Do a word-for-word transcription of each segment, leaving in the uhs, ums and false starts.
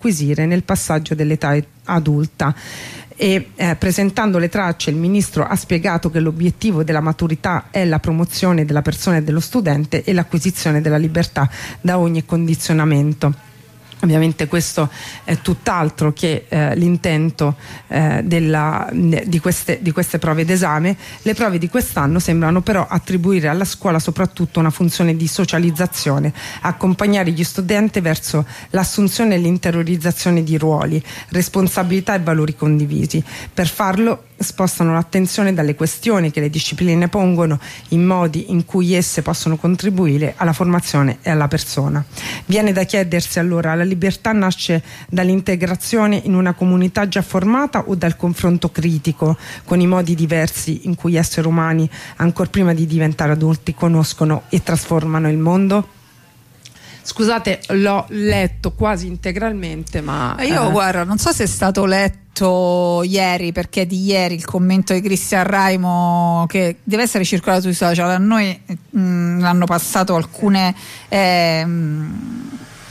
acquisire nel passaggio dell'età adulta. E eh, presentando le tracce il ministro ha spiegato che l'obiettivo della maturità è la promozione della persona e dello studente e l'acquisizione della libertà da ogni condizionamento. Ovviamente questo è tutt'altro che eh, l'intento eh, della, di, queste, di queste prove d'esame. Le prove di quest'anno sembrano però attribuire alla scuola soprattutto una funzione di socializzazione, accompagnare gli studenti verso l'assunzione e l'interiorizzazione di ruoli, responsabilità e valori condivisi. Per farlo spostano l'attenzione dalle questioni che le discipline pongono in modi in cui esse possono contribuire alla formazione e alla persona. Viene da chiedersi allora: la libertà nasce dall'integrazione in una comunità già formata o dal confronto critico con i modi diversi in cui esseri umani, ancor prima di diventare adulti, conoscono e trasformano il mondo? Scusate, l'ho letto quasi integralmente, ma io eh... guarda, non so se è stato letto ieri, perché è di ieri il commento di Cristian Raimo, che deve essere circolato sui social. A noi mh, l'hanno passato alcune eh, mh,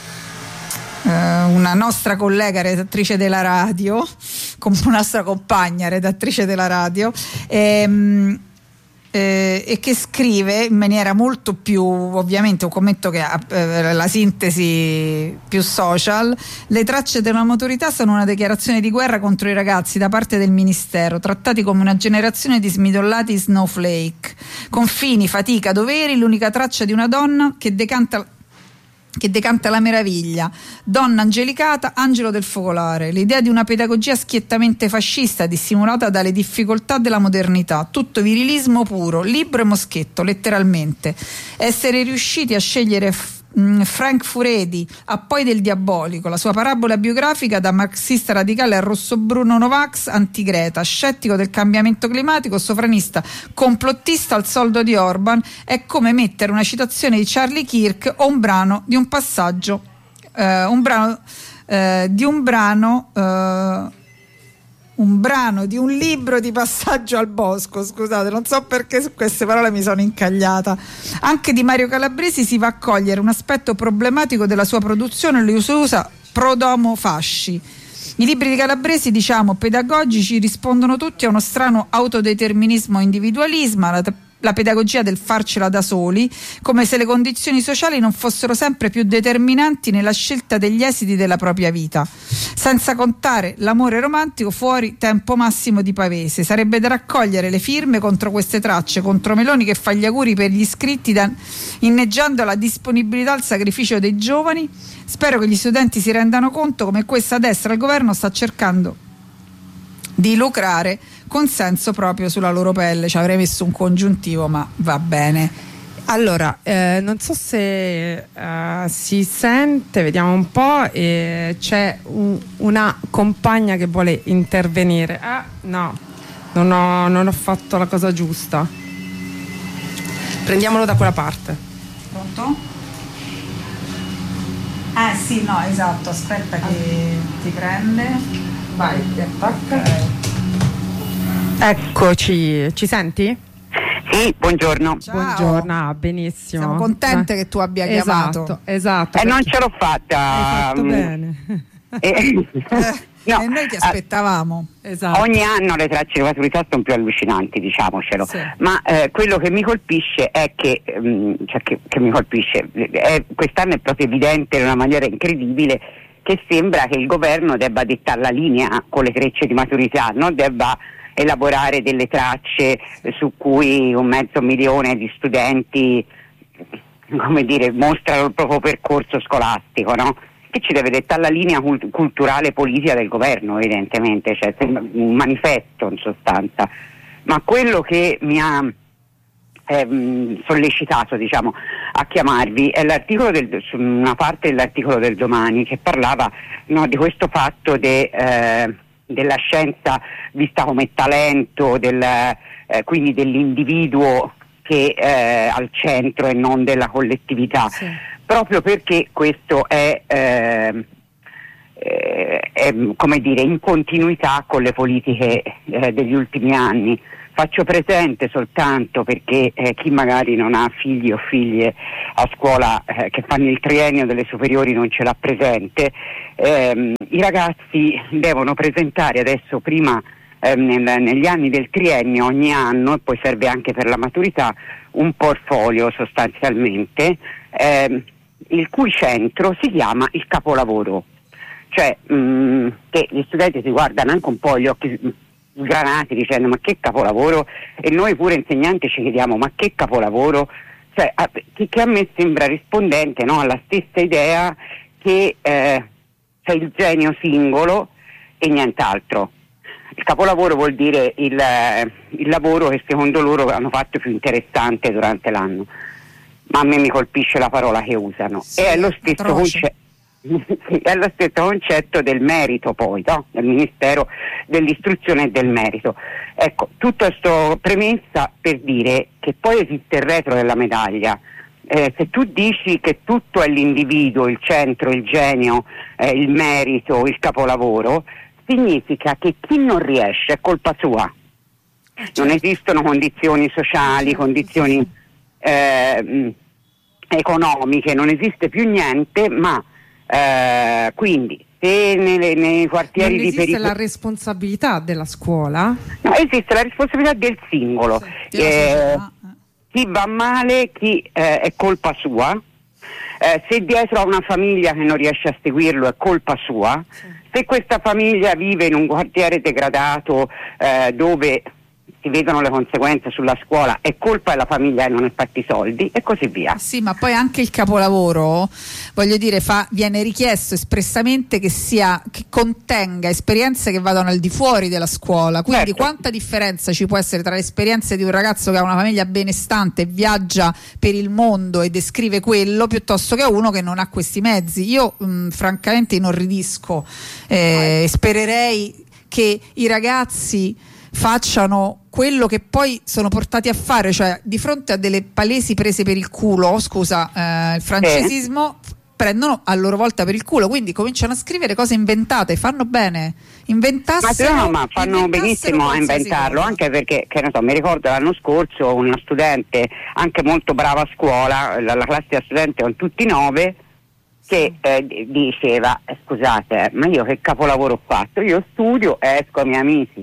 una nostra collega redattrice della radio, con una nostra compagna redattrice della radio, ehm, Eh, e che scrive in maniera molto più, ovviamente un commento che ha eh, la sintesi più social: le tracce della maturità sono una dichiarazione di guerra contro i ragazzi da parte del ministero, trattati come una generazione di smidollati snowflake, confini, fatica, doveri, l'unica traccia di una donna che decanta che decanta la meraviglia, donna angelicata, angelo del focolare, l'idea di una pedagogia schiettamente fascista dissimulata dalle difficoltà della modernità, tutto virilismo puro, libro e moschetto, letteralmente. Essere riusciti a scegliere f- Frank Furedi, a poi del diabolico, la sua parabola biografica da marxista radicale a rossobruno Novax, antigreta, scettico del cambiamento climatico, sovranista, complottista al soldo di Orban, è come mettere una citazione di Charlie Kirk o un brano di un passaggio eh, un brano eh, di un brano eh, un brano di un libro di Passaggio al bosco. Scusate, non so perché su queste parole mi sono incagliata. Anche di Mario Calabresi si va a cogliere un aspetto problematico della sua produzione, lui usa Prodomo Fasci. I libri di Calabresi, diciamo, pedagogici, rispondono tutti a uno strano autodeterminismo individualismo, la la pedagogia del farcela da soli, come se le condizioni sociali non fossero sempre più determinanti nella scelta degli esiti della propria vita. Senza contare l'amore romantico fuori tempo massimo di Pavese. Sarebbe da raccogliere le firme contro queste tracce, contro Meloni che fa gli auguri per gli iscritti da, inneggiando la disponibilità al sacrificio dei giovani. Spero che gli studenti si rendano conto come questa destra al governo sta cercando di lucrare consenso proprio sulla loro pelle. Ci avrei messo un congiuntivo, ma va bene. Allora, eh, non so se uh, si sente, vediamo un po', eh, c'è un, una compagna che vuole intervenire. Ah, no, non ho, non ho fatto la cosa giusta. Prendiamolo da quella parte. Pronto? Eh sì, no, esatto, aspetta che ti prende. Vai, ti attacca. Eccoci, ci senti? Sì, buongiorno. Ciao. Buongiorno, ah, benissimo. Siamo contente eh. che tu abbia esatto, chiamato. Esatto. E eh, non ce l'ho fatta. Hai fatto um, bene. Eh, no, e noi ti aspettavamo. Esatto. Ogni anno le tracce di maturità sono più allucinanti, diciamocelo. Sì. Ma eh, quello che mi colpisce è che, um, cioè che, che mi colpisce, è, quest'anno è proprio evidente in una maniera incredibile che sembra che il governo debba dettare la linea con le trecce di maturità, no? Debba elaborare delle tracce su cui un mezzo milione di studenti, come dire, mostrano il proprio percorso scolastico, no? Che ci deve dettare la linea cult- culturale politica del governo, evidentemente, cioè un manifesto in sostanza. Ma quello che mi ha ehm, sollecitato, diciamo, a chiamarvi è l'articolo del, su una parte dell'articolo del Domani che parlava, no, di questo fatto de, eh, della scienza vista come talento, del, eh, quindi dell'individuo che è al centro e non della collettività, sì. Proprio perché questo è, eh, è come dire in continuità con le politiche eh, degli ultimi anni. faccio presente soltanto perché eh, chi magari non ha figli o figlie a scuola eh, che fanno il triennio delle superiori non ce l'ha presente, ehm, i ragazzi devono presentare adesso prima eh, nel, negli anni del triennio ogni anno, e poi serve anche per la maturità, un portfolio sostanzialmente, ehm, il cui centro si chiama il capolavoro, cioè mh, che gli studenti si guardano anche un po' gli occhi sgranati dicendo ma che capolavoro, e noi pure insegnanti ci chiediamo ma che capolavoro, cioè a, che, che a me sembra rispondente, no, alla stessa idea che eh, c'è il genio singolo e nient'altro. Il capolavoro vuol dire il, il lavoro che secondo loro hanno fatto più interessante durante l'anno, ma a me mi colpisce la parola che usano, sì, e è lo stesso concetto. È lo stesso concetto del merito, poi, no? Del Ministero dell'Istruzione e del Merito. Ecco, tutto questo premessa per dire che poi esiste il retro della medaglia. Eh, se tu dici che tutto è l'individuo, il centro, il genio, eh, il merito, il capolavoro, significa che chi non riesce è colpa sua. Non esistono condizioni sociali, condizioni eh, economiche, non esiste più niente, ma Uh, quindi se nei, nei quartieri non di esiste periferia la responsabilità della scuola? No, esiste la responsabilità del singolo, sì, eh, chi va male, chi eh, è colpa sua, eh, se dietro a una famiglia che non riesce a seguirlo è colpa sua, sì. Se questa famiglia vive in un quartiere degradato eh, dove si vedono le conseguenze sulla scuola, è colpa della famiglia che non ha fatti i soldi, e così via. Sì, ma poi anche il capolavoro, voglio dire, fa, viene richiesto espressamente che sia, che contenga esperienze che vadano al di fuori della scuola, quindi certo. Quanta differenza ci può essere tra le esperienze di un ragazzo che ha una famiglia benestante, viaggia per il mondo e descrive quello, piuttosto che uno che non ha questi mezzi. Io mh, francamente inorridisco, eh, spererei che i ragazzi facciano quello che poi sono portati a fare, cioè di fronte a delle palesi prese per il culo, scusa eh, il francesismo, eh. prendono a loro volta per il culo, quindi cominciano a scrivere cose inventate, fanno bene, inventassero, ma, no, ma fanno benissimo a inventarlo, cosa. Anche perché, che ne so, mi ricordo l'anno scorso una studente anche molto brava a scuola, la, la classe da studenti con tutti nove, che eh, diceva eh, scusate, ma io che capolavoro ho fatto? Io studio e esco ai miei amici.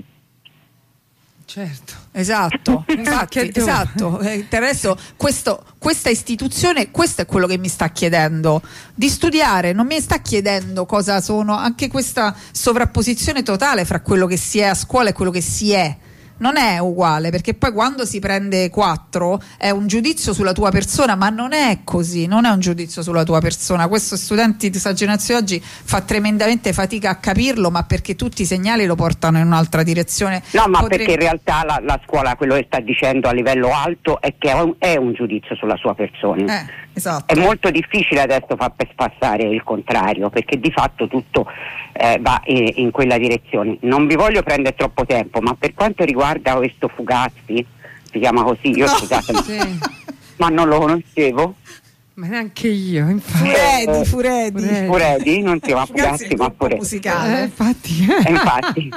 Certo, esatto, infatti, esatto. Eh, per adesso questo, questa istituzione, questo è quello che mi sta chiedendo di studiare, non mi sta chiedendo cosa sono, anche questa sovrapposizione totale fra quello che si è a scuola e quello che si è. Non è uguale, perché poi quando si prende quattro è un giudizio sulla tua persona, ma non è così, non è un giudizio sulla tua persona. Questo studenti di questa generazione oggi fa tremendamente fatica a capirlo, ma perché tutti i segnali lo portano in un'altra direzione. No, ma Potre... perché in realtà la, la scuola quello che sta dicendo a livello alto è che è un, è un giudizio sulla sua persona. Eh, esatto. È molto difficile adesso far per passare il contrario, perché di fatto tutto eh, va in, in quella direzione. Non vi voglio prendere troppo tempo, ma per quanto riguarda Guarda questo Fugazzi, si chiama così, io no, scusate, sì. ma non lo conoscevo. Ma neanche io, infatti. Furedi, Furedi. Furedi, Furedi non si chiama Fugazzi, ma Furedi. Musicale. Eh, infatti. Eh, infatti.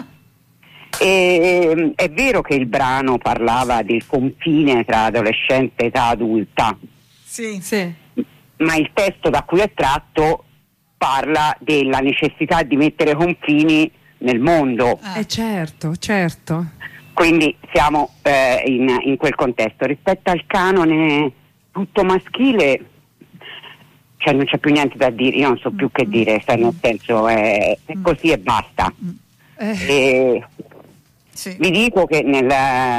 E, è vero che il brano parlava del confine tra adolescenza e età adulta. Sì, sì. Ma il testo da cui è tratto parla della necessità di mettere confini nel mondo. Eh certo, certo. Quindi siamo eh, in, in quel contesto. Rispetto al canone tutto maschile, cioè non c'è più niente da dire, io non so più che dire, cioè, nel senso è, è così e basta. Eh. E sì. Vi dico che nel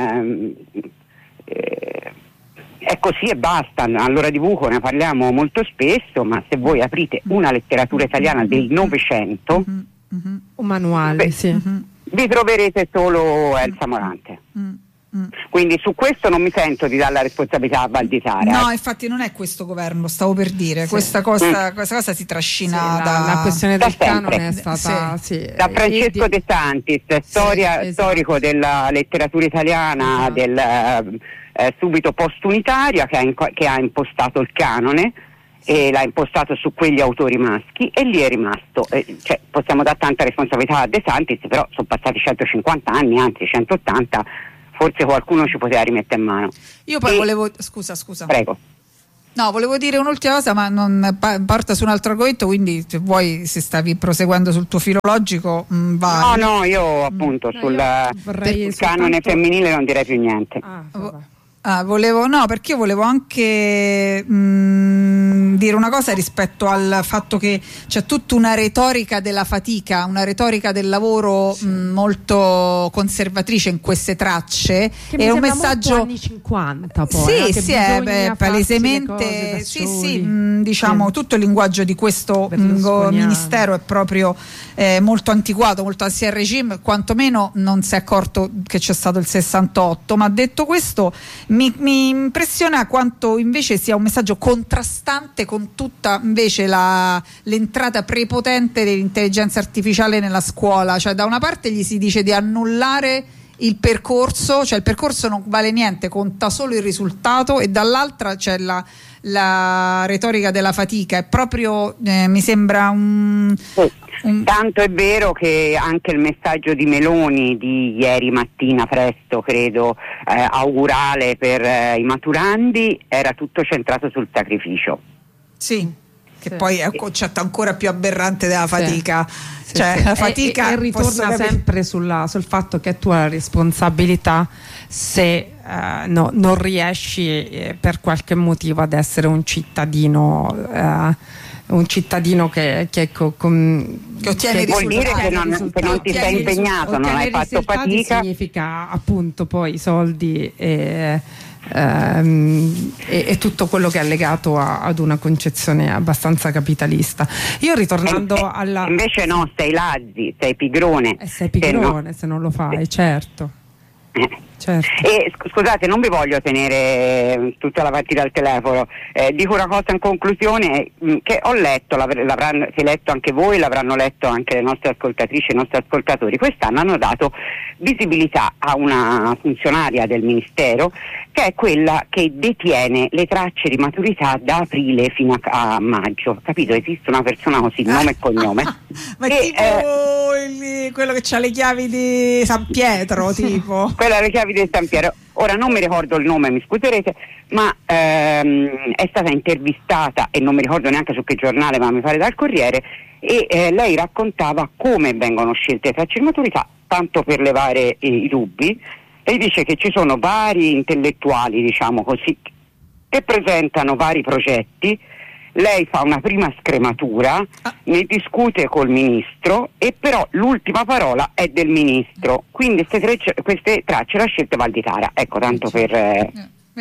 eh, è così e basta, all'ora di buco ne parliamo molto spesso, ma se voi aprite una letteratura italiana del Novecento, Mm-hmm. un manuale, beh, sì. Mm-hmm. vi troverete solo Elsa Morante. Mm-hmm. Quindi su questo non mi sento di dare la responsabilità a Valditara. No, infatti non è questo governo, stavo per dire, sì. questa, cosa, mm. questa cosa si trascina sì, da la, la questione da del sempre. canone è stata sì. Sì. da Francesco De Santis, storia, sì, esatto. storico della letteratura italiana, esatto. del eh, subito post-unitaria, che ha, in, che ha impostato il canone e l'ha impostato su quegli autori maschi, e lì è rimasto, eh, cioè, possiamo dare tanta responsabilità a De Santis, però sono passati centocinquanta anni, anzi centottanta, forse qualcuno ci poteva rimettere in mano. Io poi e... volevo, scusa, scusa. Prego. No, volevo dire un'ultima cosa, ma non porta su un altro argomento, quindi se vuoi, se stavi proseguendo sul tuo filo logico, mh, vai. No, no, io appunto no, sul, io sul canone soltanto... femminile non direi più niente. Ah, Ah, volevo, no, perché io volevo anche mh, dire una cosa rispetto al fatto che c'è tutta una retorica della fatica, una retorica del lavoro sì. mh, molto conservatrice in queste tracce. Che è un messaggio anni cinquanta poi. Sì, eh, sì, è beh, palesemente sì, sì, mh, diciamo sì. tutto il linguaggio di questo mh, ministero è proprio eh, molto antiquato, molto anzi il regime, quantomeno non si è accorto che c'è stato il sessantotto, ma detto questo Mi, mi impressiona quanto invece sia un messaggio contrastante con tutta invece la, l'entrata prepotente dell'intelligenza artificiale nella scuola, cioè da una parte gli si dice di annullare il percorso, cioè il percorso non vale niente, conta solo il risultato, e dall'altra c'è la, la retorica della fatica, è proprio eh, mi sembra un... Oh. Tanto è vero che anche il messaggio di Meloni di ieri mattina presto, credo, eh, augurale per eh, i maturandi, era tutto centrato sul sacrificio. Sì, che sì. poi è un concetto ancora più aberrante della fatica. Sì. Cioè sì, sì. la fatica e, e ritorna sempre sulla, sul fatto che tu hai la responsabilità se uh, no, non riesci eh, per qualche motivo ad essere un cittadino uh, un cittadino che, che, con, che ottiene che vuol dire che non, che non ti sei impegnato, non hai fatto fatica, significa appunto poi soldi e, ehm, e, e tutto quello che è legato a, ad una concezione abbastanza capitalista. Io ritornando e, alla invece no, sei lazzi, sei pigrone, eh, sei pigrone se, no, se non lo fai, certo. Eh. Certo. E scusate, non vi voglio tenere tutta la partita al telefono, eh, dico una cosa in conclusione mh, che ho letto, l'avranno letto anche voi, l'avranno letto anche le nostre ascoltatrici e i nostri ascoltatori. Quest'anno hanno dato visibilità a una funzionaria del Ministero che è quella che detiene le tracce di maturità da aprile fino a, a maggio, capito? Esiste una persona così, nome e cognome. Ma e, tipo eh, il, quello che ha le chiavi di San Pietro, tipo quella le chiavi di San Pietro. Ora non mi ricordo il nome, mi scuserete, ma ehm, è stata intervistata e non mi ricordo neanche su che giornale, ma mi pare dal Corriere, e eh, lei raccontava come vengono scelte le tracce di maturità, tanto per levare eh, i dubbi, e dice che ci sono vari intellettuali, diciamo così, che presentano vari progetti. Lei fa una prima scrematura, ne discute col ministro e però l'ultima parola è del ministro, quindi queste, tre, queste tracce le ha scelte Valditara, ecco, tanto per... Eh...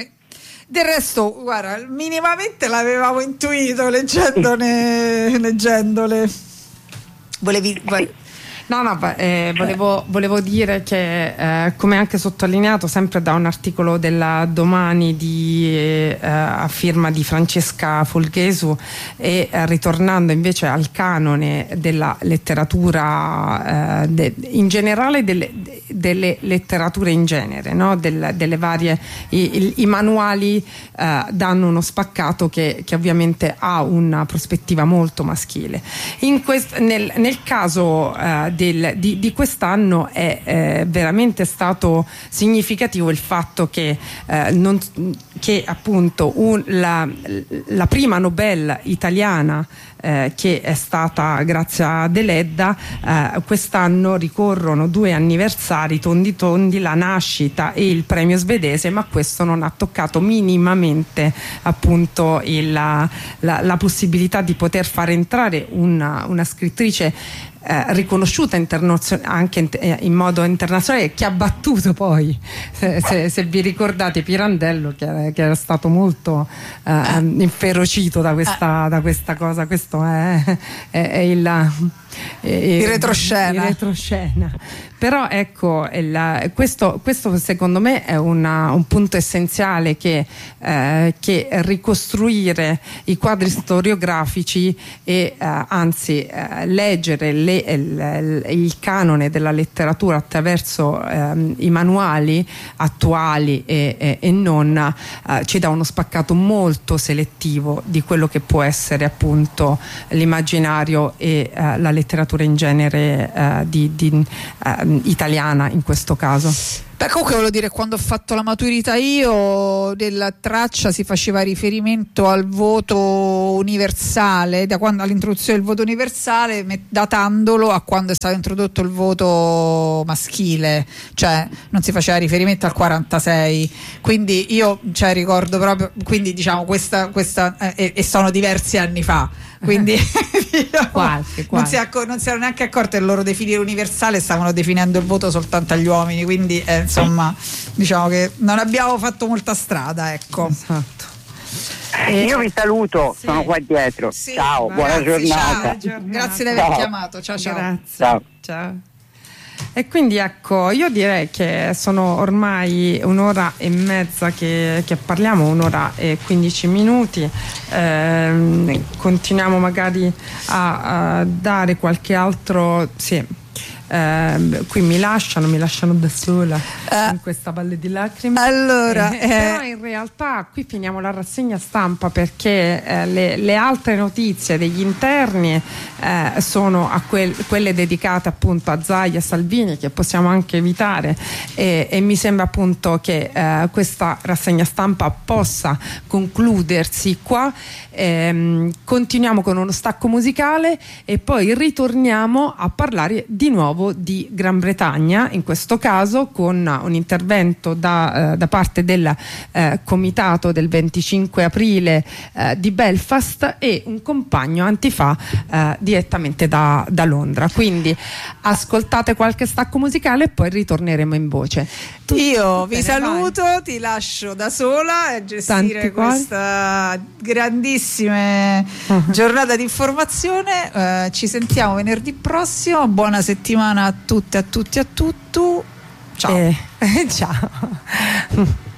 Del resto, guarda, minimamente l'avevamo intuito leggendone, leggendole. Volevi... Vai. No, no, eh, volevo, volevo dire che, eh, come anche sottolineato sempre da un articolo della Domani di, eh, a firma di Francesca Folghesu, e eh, ritornando invece al canone della letteratura, eh, de, in generale delle, delle letterature in genere, no? Del, delle varie, i, i, i manuali eh, danno uno spaccato che, che ovviamente ha una prospettiva molto maschile. In quest, nel, nel caso eh, Del, di, di quest'anno è eh, veramente stato significativo il fatto che, eh, non, che appunto un, la, la prima Nobel italiana eh, che è stata Grazia Deledda, eh, quest'anno ricorrono due anniversari tondi tondi, la nascita e il premio svedese, ma questo non ha toccato minimamente appunto il, la, la, la possibilità di poter far entrare una, una scrittrice Eh, riconosciuta anche in, eh, in modo internazionale, che ha battuto poi, se, se, se vi ricordate, Pirandello, che, che era stato molto eh, inferocito da questa, da questa cosa. Questo è, è, è il, è, il retroscena. il retroscena. Però ecco, il, questo, questo secondo me è una, un punto essenziale, che, eh, che ricostruire i quadri storiografici e eh, anzi eh, leggere le Il, il canone della letteratura attraverso ehm, i manuali attuali e, e, e non eh, ci dà uno spaccato molto selettivo di quello che può essere appunto l'immaginario e eh, la letteratura in genere eh, di, di, eh, italiana in questo caso. Beh, comunque volevo dire, quando ho fatto la maturità io, nella traccia si faceva riferimento al voto universale, da quando all'introduzione del voto universale, met- datandolo a quando è stato introdotto il voto maschile, cioè non si faceva riferimento al quarantasei, quindi io cioè, ricordo proprio, quindi diciamo questa, questa eh, e sono diversi anni fa, quindi diciamo, qualche, qualche. Non, si acc- non si erano neanche accorti che loro definire universale stavano definendo il voto soltanto agli uomini, quindi eh, insomma diciamo che non abbiamo fatto molta strada, ecco. Esatto. Eh, io vi saluto, sì. sono qua dietro. Sì, ciao, grazie, buona giornata. ciao. Grazie di aver Ciao. chiamato. Ciao ciao. Grazie. Ciao. Ciao. E quindi ecco, io direi che sono ormai un'ora e mezza che, che parliamo, un'ora e quindici minuti. Eh, continuiamo magari a, a dare qualche altro. Sì. Eh, qui mi lasciano, mi lasciano da sola uh, in questa valle di lacrime. Allora, eh, eh, però in realtà qui finiamo la rassegna stampa perché eh, le, le altre notizie degli interni eh, sono a quel, quelle dedicate appunto a Zaia e Salvini, che possiamo anche evitare, e, e mi sembra appunto che eh, questa rassegna stampa possa concludersi qua. Eh, continuiamo con uno stacco musicale e poi ritorniamo a parlare di nuovo di Gran Bretagna, in questo caso con un intervento da, eh, da parte del eh, comitato del venticinque aprile eh, di Belfast e un compagno antifa eh, direttamente da, da Londra. Quindi ascoltate qualche stacco musicale e poi ritorneremo in voce. Tu, io tu vi saluto, vai. Ti lascio da sola a gestire questa grandissima uh-huh. giornata di informazione. Uh, ci sentiamo venerdì prossimo. Buona settimana a tutte, a tutti, a tutto. Ciao. Eh, ciao.